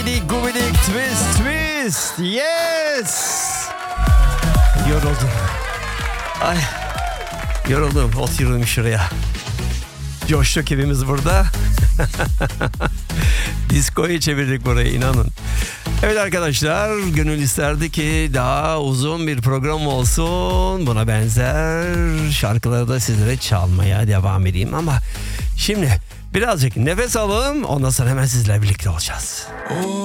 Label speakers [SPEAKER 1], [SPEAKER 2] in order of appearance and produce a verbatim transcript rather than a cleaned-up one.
[SPEAKER 1] Gubidik gubidik twist twist. Yes. Yoruldum. Ay. Yoruldum. Oturuyorum şuraya. Coştuk evimiz burada. Disko'yu çevirdik burayı, inanın. Evet arkadaşlar, gönül isterdi ki daha uzun bir program olsun. Buna benzer şarkıları da sizlere çalmaya devam edeyim. Ama şimdi birazcık nefes alalım. Ondan sonra hemen sizlerle birlikte olacağız.